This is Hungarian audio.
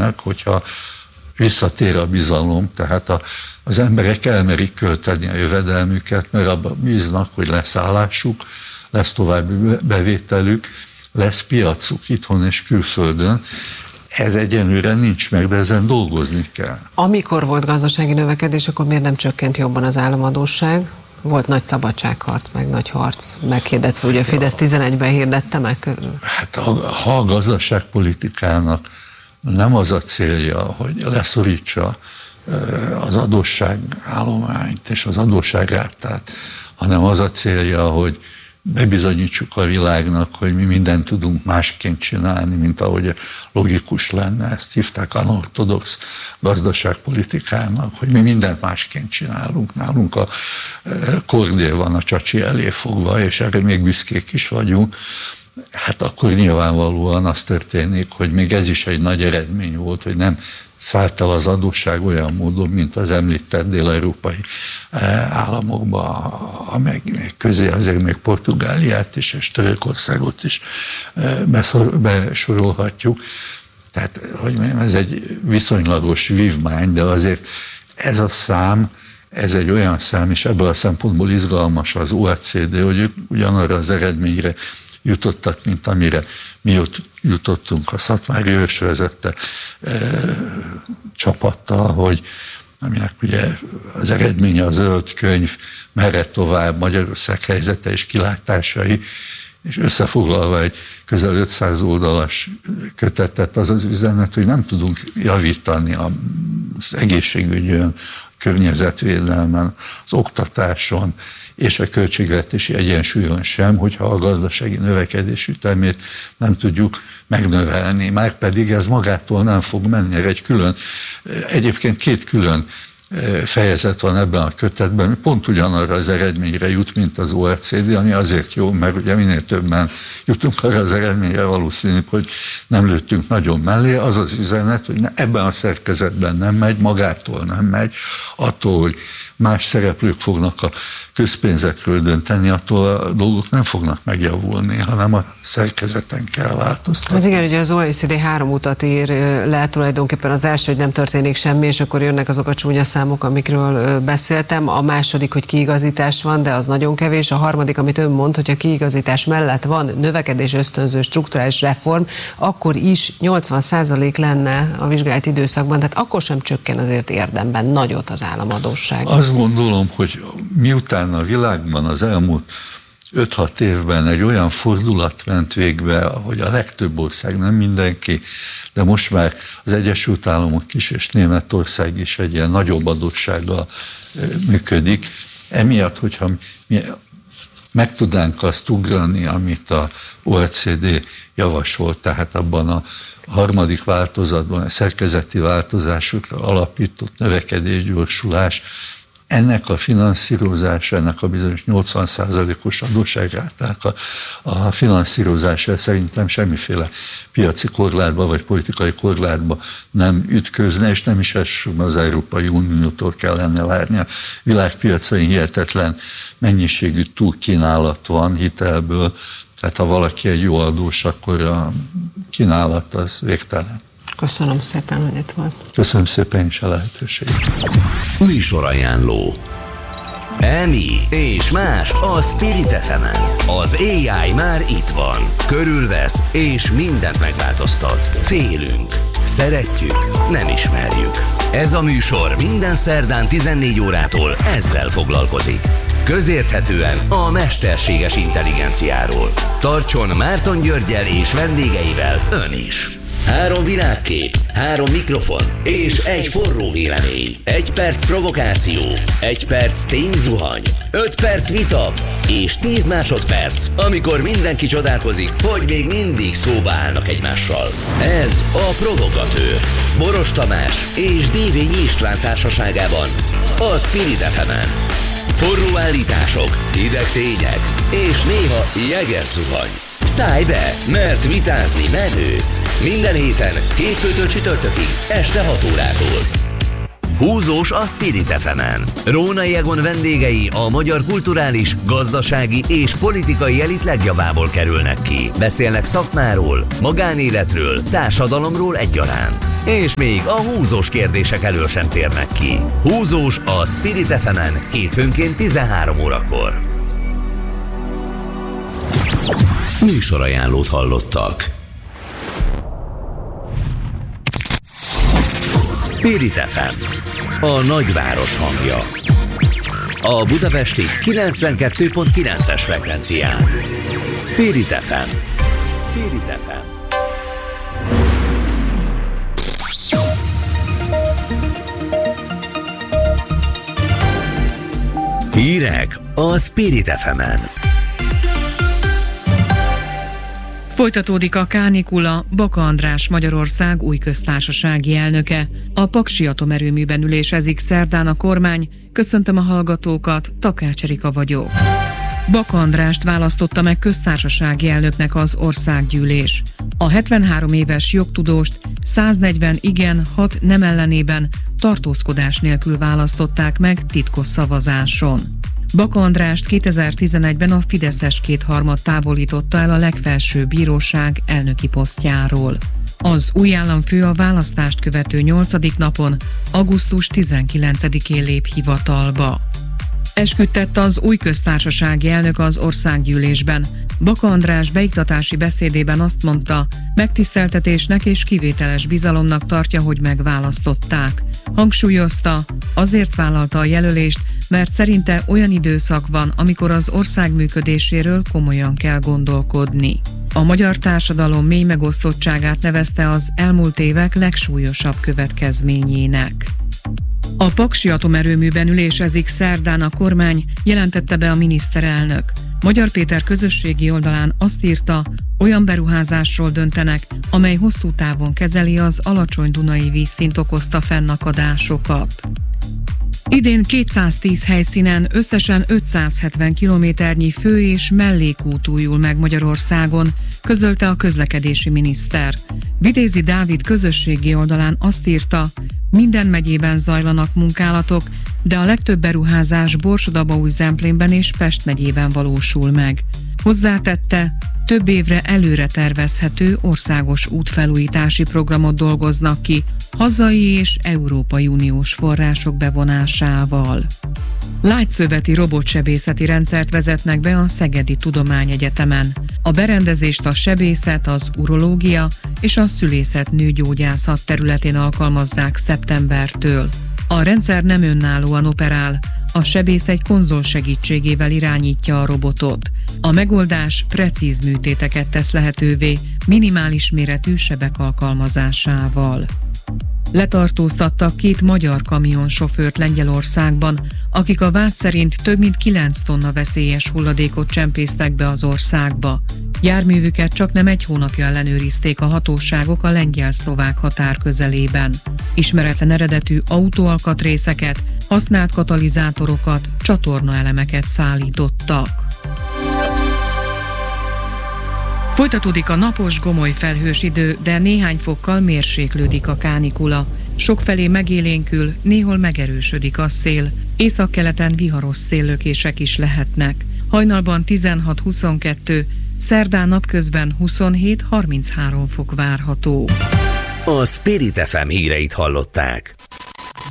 meg, hogyha visszatér a bizalom, tehát az emberek elmerik költeni a jövedelmüket, mert abban bíznak, hogy lesz állásuk, lesz további bevételük, lesz piacuk itthon és külföldön. Ez egyenlőre nincs meg, de ezen dolgozni kell. Amikor volt gazdasági növekedés, akkor miért nem csökkent jobban az államadósság? Volt nagy szabadságharc, meg nagy harc, meghirdetve, ugye Fidesz 11-ben hirdette meg. Hát ha a gazdaságpolitikának nem az a célja, hogy leszorítsa az adósságállományt és az adósságrátát, hanem az a célja, hogy bebizonyítsuk a világnak, hogy mi mindent tudunk másként csinálni, mint ahogy logikus lenne. Ezt hívták anortodox gazdaságpolitikának, hogy mi mindent másként csinálunk. Nálunk a kordél van a csacsi elé fogva, és erre még büszkék is vagyunk. Hát akkor nyilvánvalóan az történik, hogy még ez is egy nagy eredmény volt, hogy nem szállt el az adósság olyan módon, mint az említett dél-európai államokban, amelyek közé azért még Portugáliát is és Törökországot is besorolhatjuk. Tehát, hogy mondjam, ez egy viszonylagos vívmány, de azért ez a szám, ez egy olyan szám, és ebből a szempontból izgalmas az OECD, hogy ők ugyanarra az eredményre jutottak, mint amire mi jutottunk a Szatmári Őrs vezette csapattal, hogy aminek ugye az eredménye a zöld könyv, merre tovább, Magyarország helyzete és kilátásai, és összefoglalva egy közel 500 oldalas kötetet az az üzenet, hogy nem tudunk javítani az egészségügyön, környezetvédelmen, az oktatáson és a költségvetési egyensúlyon sem, hogyha a gazdasági növekedés ütemét nem tudjuk megnövelni. Márpedig ez magától nem fog menni. Egyébként két külön fejezet van ebben a kötetben, pont ugyanarra az eredményre jut, mint az OECD, ami azért jó, mert ugye minél többen jutunk arra az eredményre, valószínű, hogy nem lőttünk nagyon mellé. Az az üzenet, hogy ebben a szerkezetben nem megy, magától nem megy, attól, hogy más szereplők fognak a közpénzekről dönteni, attól a dolgok nem fognak megjavulni, hanem a szerkezeten kell változtatni. Hát igen, ugye az OECD 3 utat ír le, tulajdonképpen az első, hogy nem történik semmi, és akkor jönnek azok a csúnya számok, amikről beszéltem. A második, hogy kiigazítás van, de az nagyon kevés. A harmadik, amit ön mond, hogy a kiigazítás mellett van növekedés ösztönző strukturális reform, akkor is 80% lenne a vizsgált időszakban, tehát akkor sem csökken azért érdemben nagyot az államadósság. Azt gondolom, hogy miután a világban az elmúlt 5-6 évben egy olyan fordulat ment végbe, hogy a legtöbb ország, nem mindenki, de most már az Egyesült Államok is és Németország is egy ilyen nagyobb adóssággal működik. Emiatt, hogyha mi meg tudnánk azt ugrani, amit a OECD javasolt, tehát abban a harmadik változatban, a szerkezeti változásokra alapított növekedésgyorsulás, ennek a finanszírozása, ennek a bizonyos 80%-os adósságrátának a finanszírozása szerintem semmiféle piaci korlátba vagy politikai korlátba nem ütközne, és nem is elsősorban az Európai Uniótól kellene várni. A világpiacain hihetetlen mennyiségű túlkínálat van hitelből, tehát ha valaki egy jó adós, akkor a kínálat az végtelen. Köszönöm szépen, hogy itt volt. Köszönöm szépen is a lehetőséget. Műsorajánló. Emi és más a Spirit FM-en. Az AI már itt van. Körülvesz és mindent megváltoztat. Félünk. Szeretjük. Nem ismerjük. Ez a műsor minden szerdán 14 órától ezzel foglalkozik. Közérthetően a mesterséges intelligenciáról. Tartson Márton Györggyel és vendégeivel ön is. 3 világkép, 3 mikrofon és egy forró vélemény. 1 perc provokáció, 1 perc tényzuhany, 5 perc vita és 10 másodperc, amikor mindenki csodálkozik, hogy még mindig szóba állnak egymással. Ez a Provogatőr. Boros Tamás és Dévényi István társaságában a Spirit FM-en. Forró állítások, hideg tények és néha jegerzuhany. Szállj be, mert vitázni menő. Minden héten, hétfőtől csütörtökig, este 6 órától. Húzós a Spirit FM-en. Rónai Egon vendégei a magyar kulturális, gazdasági és politikai elit legjavából kerülnek ki. Beszélnek szakmáról, magánéletről, társadalomról egyaránt. És még a húzós kérdések elől sem térnek ki. Húzós a Spirit FM-en hétfőnként 13 órakor. Műsorajánlót hallottak. Spirit FM, a nagyváros hangja. A budapesti 92.9-es frekvencián. Spirit FM. Spirit FM. Hírek a Spirit FM-en. Folytatódik a kánikula, Baka András Magyarország új köztársasági elnöke. A paksi atomerőműben ülésezik szerdán a kormány. Köszöntöm a hallgatókat, Takács Erika vagyok. Baka Andrást választotta meg köztársasági elnöknek az országgyűlés. A 73 éves jogtudóst 140 igen, 6 nem ellenében tartózkodás nélkül választották meg titkos szavazáson. Baka Andrást 2011-ben a fideszes kétharmad távolította el a legfelsőbb bíróság elnöki posztjáról. Az új államfő a választást követő 8. napon, augusztus 19-én lép hivatalba. Esküdtett az új köztársasági elnök az országgyűlésben. Baka András beiktatási beszédében azt mondta, megtiszteltetésnek és kivételes bizalomnak tartja, hogy megválasztották. Hangsúlyozta, azért vállalta a jelölést, mert szerinte olyan időszak van, amikor az ország működéséről komolyan kell gondolkodni. A magyar társadalom mély megosztottságát nevezte az elmúlt évek legsúlyosabb következményének. A paksi atomerőműben ülésezik szerdán a kormány, jelentette be a miniszterelnök. Magyar Péter közösségi oldalán azt írta, olyan beruházásról döntenek, amely hosszú távon kezeli az alacsony dunai vízszint okozta fennakadásokat. Idén 210 helyszínen összesen 570 kilométernyi fő- és mellékút újul meg Magyarországon, közölte a közlekedési miniszter. Vitézi Dávid közösségi oldalán azt írta, minden megyében zajlanak munkálatok, de a legtöbb beruházás Borsod-Abaúj-Zemplénben és Pest megyében valósul meg. Hozzátette, több évre előre tervezhető országos útfelújítási programot dolgoznak ki, hazai és Európai Uniós források bevonásával. Lágyszöveti robotsebészeti rendszert vezetnek be a Szegedi Tudományegyetemen. A berendezést a sebészet, az urológia és a szülészet nőgyógyászat területén alkalmazzák szeptembertől. A rendszer nem önállóan operál, a sebész egy konzol segítségével irányítja a robotot. A megoldás precíz műtéteket tesz lehetővé, minimális méretű sebek alkalmazásával. Letartóztattak 2 magyar kamionsofőrt Lengyelországban, akik a vád szerint több mint 9 tonna veszélyes hulladékot csempésztek be az országba. Járművüket csaknem 1 hónapja ellenőrizték a hatóságok a lengyel-szlovák határ közelében. Ismeretlen eredetű autóalkatrészeket, használt katalizátorokat, csatornaelemeket szállítottak. Folytatódik a napos, gomoly felhős idő, de néhány fokkal mérséklődik a kánikula. Sokfelé megélénkül, néhol megerősödik a szél. Északkeleten viharos széllökések is lehetnek. Hajnalban 16-22, szerdán napközben 27-33 fok várható. A Spirit FM híreit hallották.